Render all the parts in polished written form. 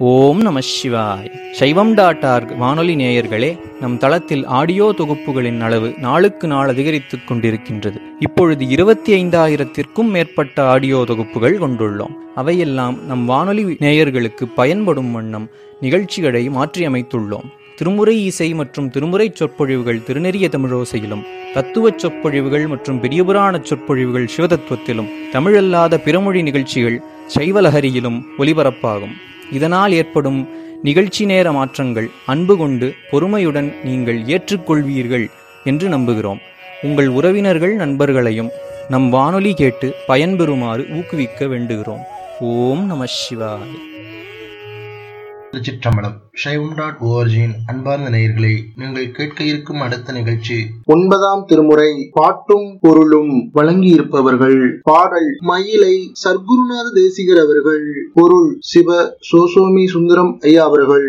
ஓம் நம சிவாய். சைவம்.org வானொலி நேயர்களே, நம் தளத்தில் ஆடியோ தொகுப்புகளின் அளவு நாளுக்கு நாள் அதிகரித்துக் கொண்டிருக்கின்றது. இப்பொழுது 25,000-த்திற்கும் மேற்பட்ட ஆடியோ தொகுப்புகள் கொண்டுள்ளோம். அவையெல்லாம் நம் வானொலி நேயர்களுக்கு பயன்படும் வண்ணம் நிகழ்ச்சிகளை மாற்றியமைத்துள்ளோம். திருமுறை இசை மற்றும் திருமுறை சொற்பொழிவுகள் திருநெறிய தமிழோசையிலும், தத்துவச் சொற்பொழிவுகள் மற்றும் பெரியபுராண சொற்பொழிவுகள் சிவதத்துவத்திலும், தமிழல்லாத பிறமொழி நிகழ்ச்சிகள் சைவலஹரியிலும் ஒலிபரப்பாகும். இதனால் ஏற்படும் நிகழ்ச்சி நேர மாற்றங்கள் அன்பு கொண்டு பொறுமையுடன் நீங்கள் ஏற்றுக்கொள்வீர்கள் என்று நம்புகிறோம். உங்கள் உறவினர்கள் நண்பர்களையும் நம் வானொலி கேட்டு பயன்பெறுமாறு ஊக்குவிக்க வேண்டுகிறோம். ஓம் நம சிவாய். திருச்சிற்றம்பலம். சைவம்.org அன்பார்ந்த நேயர்களே, நீங்கள் கேட்க இருக்கும் அடுத்த நிகழ்ச்சி 9ஆம் திருமுறை பாட்டும் பொருளும். வழங்கியிருப்பவர்கள் பாடல் மயிலை சர்க்குருநாத தேசிகர் அவர்கள், பொருள் சிவ சோசோமி சுந்தரம் ஐயா அவர்கள்.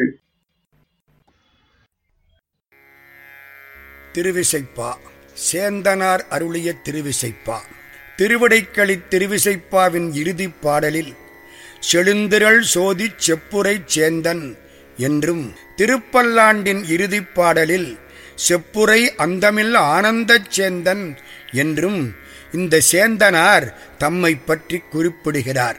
திருவிசைப்பா. சேந்தனார் அருளிய திருவிசைப்பா. திருவிடைக்களி திருவிசைப்பாவின் இறுதிப் பாடலில் செழுந்திரள் சோதிச் செப்புரைச் சேந்தன் என்றும், திருப்பல்லாண்டின் இறுதிப் பாடலில் செப்புரை அந்தமில் ஆனந்தச் சேந்தன் என்றும் இந்த சேந்தனார் தம்மை பற்றி குறிப்பிடுகிறார்.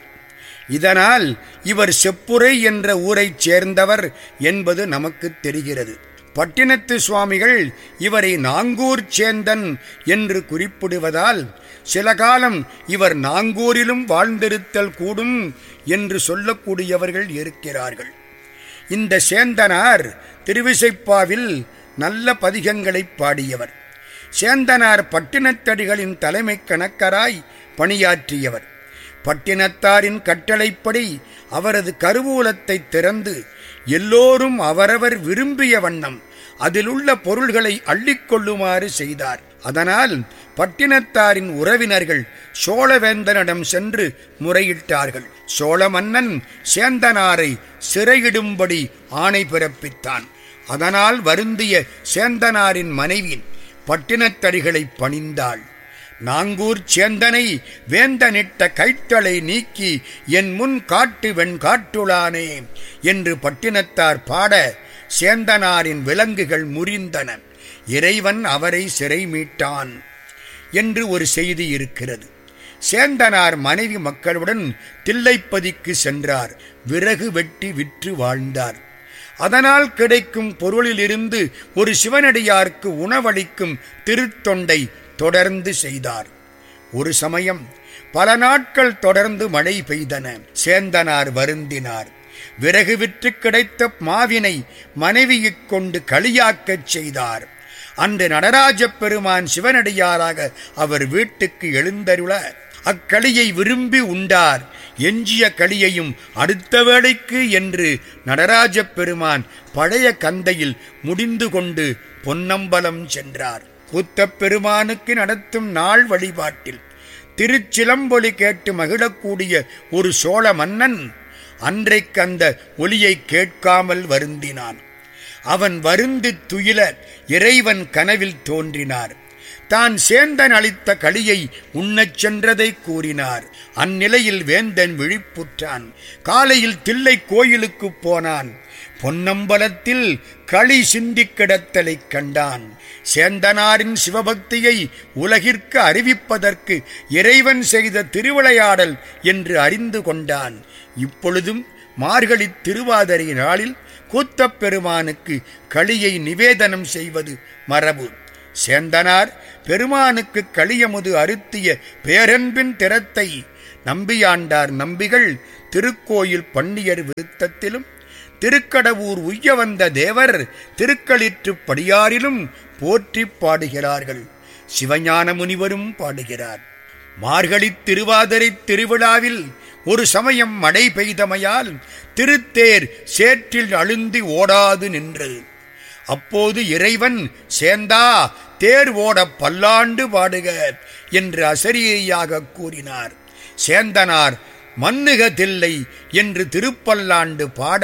இதனால் இவர் செப்புரை என்ற ஊரைச் சேர்ந்தவர் என்பது நமக்கு தெரிகிறது. பட்டினத்து சுவாமிகள் இவரை நாங்கூர் சேந்தன் என்று குறிப்பிடுவதால் சில காலம் இவர் நாங்கூரிலும் வாழ்ந்திருத்தல் கூடும் என்று சொல்லக்கூடியவர்கள் இருக்கிறார்கள். இந்த சேந்தனார் திருவிசைப்பாவில் நல்ல பதிகங்களை பாடியவர். சேந்தனார் பட்டினத்தடிகளின் தலைமை கணக்கராய் பணியாற்றியவர். பட்டினத்தாரின் கட்டளைப்படி அவரது கருவூலத்தை திறந்து எல்லோரும் அவரவர் விரும்பிய வண்ணம் அதிலுள்ள பொருள்களை அள்ளிக்கொள்ளுமாறு செய்தார். அதனால் பட்டினத்தாரின் உறவினர்கள் சோழவேந்தனிடம் சென்று முறையிட்டார்கள். சோழ மன்னன் சேந்தனாரை சிறையிடும்படி ஆணை பிறப்பித்தான். அதனால் வருந்திய சேந்தனாரின் மனைவி பட்டினத்தடிகளை பணிந்தாள். நாங்கூர் சேந்தனை வேந்தனிட்ட கைத்தளை நீக்கி என் முன் காட்டு வெண் காட்டுளானே என்று பட்டினத்தார் பாட சேந்தனாரின் விலங்குகள் முறிந்தன. இறைவன் அவரை சிறை மீட்டான் என்று ஒரு செய்தி இருக்கிறது. சேந்தனார் மனைவி மக்களுடன் தில்லைப்பதிக்கு சென்றார். விறகு வெட்டி விற்று வாழ்ந்தார். அதனால் கிடைக்கும் பொருளிலிருந்து ஒரு சிவனடியார்க்கு உணவளிக்கும் திருத்தொண்டை தொடர்ந்து செய்தார். ஒரு சமயம் பல நாட்கள் தொடர்ந்து மழை பெய்தன. சேந்தனார் வருந்தினார். விறகு விற்று கிடைத்த மாவினை மனைவியைக் கொண்டு களியாக்கச் செய்தார். அன்று நடராஜ பெருமான் சிவனடியாராக அவர் வீட்டுக்கு எழுந்தருள அக்களியை விரும்பி உண்டார். எஞ்சிய களியையும் அடுத்த வேளைக்கு என்று நடராஜ பெருமான் பழைய கந்தையில் முடிந்து கொண்டு பொன்னம்பலம் சென்றார். கூத்தப் பெருமானுக்கு நடத்தும் நாள் வழிபாட்டில் திருச்சிலம்பொலி கேட்டு மகிழக்கூடிய ஒரு சோழ மன்னன் அன்றைக்கு அந்த ஒலியை கேட்காமல் வருந்தினான். அவன் வருந்தி துயில இறைவன் கனவில் தோன்றினார். தான் சேந்தன் அளித்த களியை உண்ணச் சென்றதை கூறினார். அந்நிலையில் வேந்தன் விழிப்புற்றான். காலையில் தில்லை கோயிலுக்கு போனான். பொன்னம்பலத்தில் களி சிந்தி கிடத்தலை கண்டான். சேந்தனாரின் சிவபக்தியை உலகிற்கு அறிவிப்பதற்கு இறைவன் செய்த திருவிளையாடல் என்று அறிந்து கொண்டான். இப்பொழுதும் மார்கழி திருவாதிரை நாளில் கூத்தப் பெருமானுக்கு களியை நிவேதனம் செய்வது மரபு. சேந்தனார் பெருமானுக்கு களியமுது அருத்திய பேரன்பின் திறத்தை நம்பியாண்டார் நம்பிகள் திருக்கோயில் பன்னியர் விருத்தத்திலும், திருக்கடவூர் உய்ய வந்த தேவர் திருக்களிற்று படியாரிலும் போற்றி பாடுகிறார்கள். சிவஞான முனிவரும் பாடுகிறார். மார்கழி திருவாதிரை திருவிழாவில் ஒரு சமயம் மழை பெய்தமையால் திருத்தேர் சேற்றில் அழுந்தி ஓடாது நின்றது. அப்போது இறைவன் சேந்தா தேர் ஓட பல்லாண்டு பாடுக என்று அசரீரியாக கூறினார். சேந்தனார் மன்னுக தில்லை என்று திருப்பல்லாண்டு பாட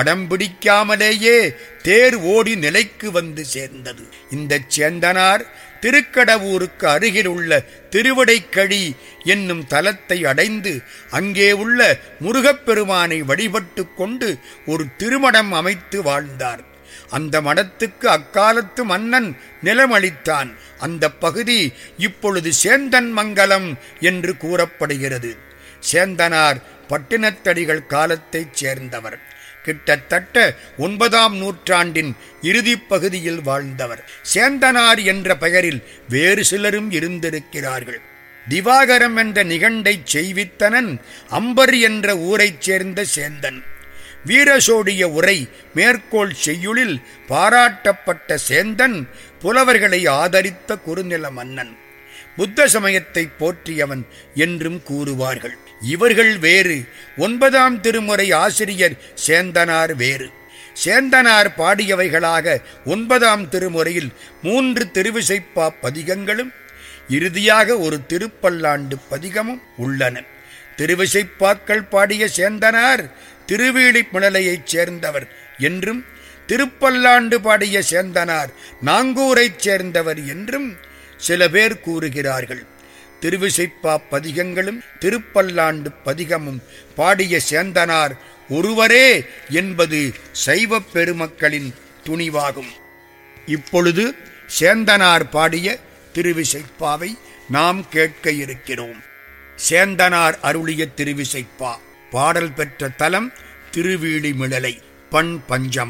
வடம்பிடிக்காமலேயே தேர் ஓடி நிலைக்கு வந்து சேர்ந்தது. இந்த சேந்தனார் திருக்கடவூருக்கு அருகில் உள்ள திருவிடைக்கழி என்னும் தலத்தை அடைந்து அங்கே உள்ள முருகப்பெருமானை வழிபட்டு கொண்டு ஒரு திருமடம் அமைத்து வாழ்ந்தார். அந்த மடத்துக்கு அக்காலத்து மன்னன் நிலமளித்தான். அந்த பகுதி இப்பொழுது சேந்தன் மங்கலம் என்று கூறப்படுகிறது. சேந்தனார் பட்டினத்தடிகள் காலத்தைச் சேர்ந்தவர். கிட்டத்தட்ட 9ஆம் நூற்றாண்டின் இறுதிப் பகுதியில் வாழ்ந்தவர். சேந்தனார் என்ற பெயரில் வேறு சிலரும் இருந்திருக்கிறார்கள். திவாகரம் என்ற நிகண்டைச் செய்வித்தனன் அம்பர் என்ற ஊரைச் சேர்ந்த சேந்தன். வீரசோடிய உரை மேற்கோள் செய்யுளில் பாராட்டப்பட்ட சேந்தன் புலவர்களை ஆதரித்த குறுநில மன்னன். புத்த சமயத்தை போற்றியவன் என்றும் கூறுவார்கள். இவர்கள் வேறு, 9ஆம் திருமுறை ஆசிரியர் சேந்தனார் வேறு. சேந்தனார் பாடியவைகளாக 9ஆம் திருமுறையில் 3 திருவிசைப்பா பதிகங்களும் இறுதியாக ஒரு திருப்பல்லாண்டு பதிகமும் உள்ளன. திருவிசைப்பாக்கள் பாடிய சேந்தனார் திருவீழிமிழலையைச் சேர்ந்தவர் என்றும், திருப்பல்லாண்டு பாடிய சேந்தனார் நாங்கூரைச் சேர்ந்தவர் என்றும் சில பேர் கூறுகிறார்கள். திருவிசைப்பா பதிகங்களும் திருப்பல்லாண்டு பதிகமும் பாடிய சேந்தனார் ஒருவரே என்பது சைவ பெருமக்களின் துணிவாகும். இப்பொழுது சேந்தனார் பாடிய திருவிசைப்பாவை நாம் கேட்க இருக்கிறோம். சேந்தனார் அருளிய திருவிசைப்பா. பாடல் பெற்ற தலம் திருவீழிமிழலை. பண் பஞ்சமம்.